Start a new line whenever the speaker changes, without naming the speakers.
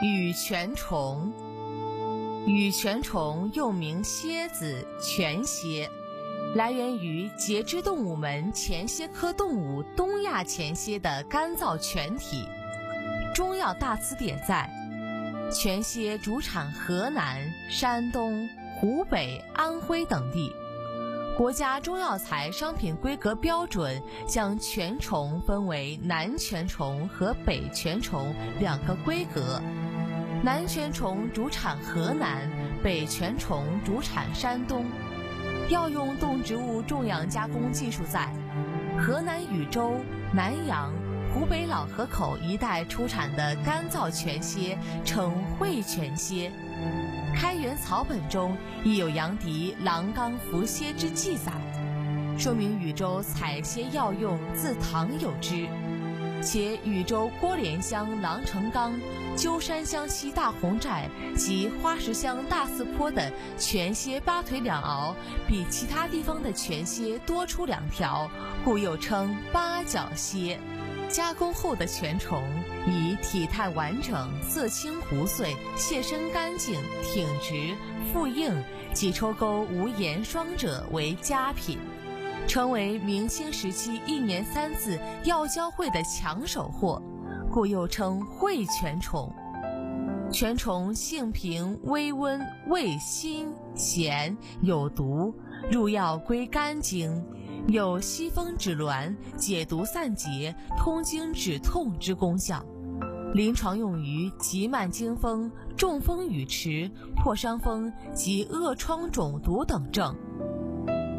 羽泉虫。羽泉虫又名蝎子、泉蝎，来源于节肢动物门前蝎科动物东亚前蝎的干燥泉体。中药大词典载，泉蝎主产河南、山东、湖北、安徽等地。国家中药材商品规格标准将泉虫分为南泉虫和北泉虫两个规格。南泉虫主产河南，北泉虫主产山东。药用动植物种养加工技术在河南禹州、南阳、湖北老河口一带出产的干燥泉蝎称会泉蝎。开元草本中亦有杨迪郎冈伏蝎之记载，说明禹州采蝎药用自唐有之。且禹州郭连乡郎城冈、鸠山乡西大红寨及花石乡大寺坡的泉蝎八腿两螯比其他地方的泉蝎多出2条，故又称八角蝎。加工后的泉虫以体态完整、色清糊碎、蟹身干净、挺直、腹硬及抽沟无盐霜者为佳品，成为明清时期1年3次药交会的抢手货，故又称会泉虫。泉虫性平微温，味辛咸，有毒，入药归肝经，有息风止挛、解毒散结、通经止痛之功效。临床用于急慢惊风、中风语迟、破伤风及恶疮肿毒等症。